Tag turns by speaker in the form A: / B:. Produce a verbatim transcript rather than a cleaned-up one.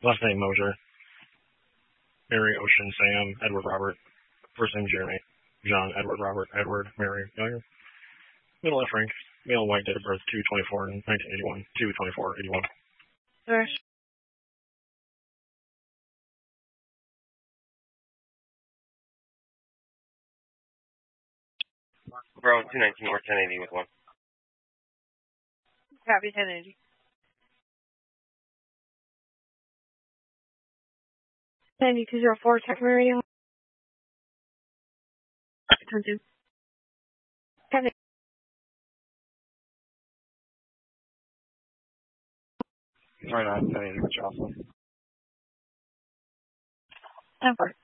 A: Last name Moser. Mary, Ocean, Sam, Edward, Robert. First name Jeremy. John, Edward, Robert, Edward, Mary, Failure. Middle F rank. Male, white, date of birth two twenty-four nineteen eighty-one. two twenty-four eighty-one.
B: Sure.
C: Bro, two nineteen or ten eighty with one.
B: Copy ten eighty. ninety-two zero four, check my radio. ten two. ten eighty.
A: Right on, ten eighty with Jocelyn.
B: ten four.